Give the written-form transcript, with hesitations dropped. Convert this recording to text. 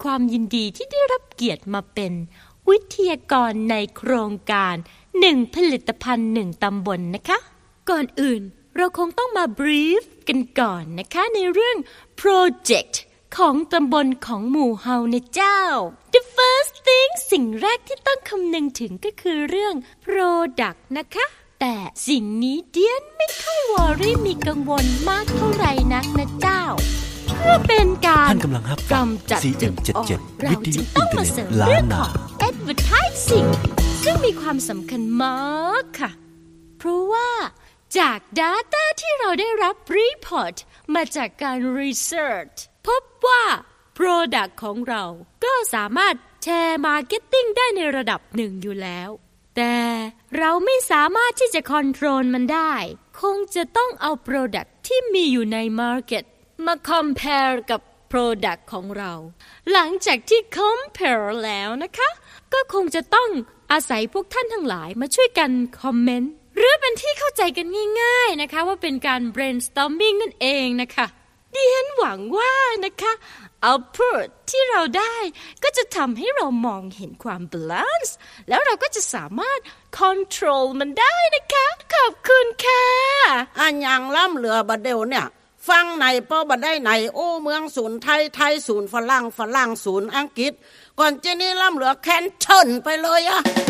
ความยินดีที่ได้รับเกียรติมาเป็นวิทยากรในโครงการ1ผลิตภัณฑ์1ตำบลนะคะก่อนอื่นเราคงต้องมาบรีฟกันก่อนนะคะในเรื่อง project ของตำบลของหมู่เฮานะเจ้า The first thing สิ่งแรกที่ต้องคำนึงถึงก็คือเรื่อง product นะคะแต่สิ่งนี้เดียนไม่ค่อยวอรี่มีกังวลมากเท่าไหร่นักนะเจ้าเพื่อเป็นการกำจัดจุดอ่อนเราจึงต้องมาเสริมเรื่องของ advertising ซึ่งมีความสำคัญมากค่ะเพราะว่าจาก data ที่เราได้รับ report มาจากการ research พบว่า product ของเราก็สามารถแชร์ marketing ได้ในระดับหนึ่งอยู่แล้วแต่เราไม่สามารถที่จะ control มันได้คงจะต้องเอา product ที่มีอยู่ใน market มา compare กับ product ของเราหลังจากที่ compare แล้วนะคะก็คงจะต้องอาศัยพวกท่านทั้งหลายมาช่วยกันคอมเมนต์หรือเป็นที่เข้าใจกันง่ายๆนะคะว่าเป็นการ brainstorming นั่นเองนะคะดิฉันหวังว่านะคะoutput ที่เราได้ก็จะทำให้เรามองเห็นความ balance แล้วเราก็จะสามารถ control มันได้นะคะขอบคุณค่ะอันยังล่ำเหลือบัดเดียวเนี่ยฟังไหนป้อบัดได้ไหนโอ้เมืองศูนย์ไทยไทยศูนย์ฝรั่งศูนย์อังกฤษก่อนเจนี่ล่ำเหลือแคนเทิลไปเลยอะ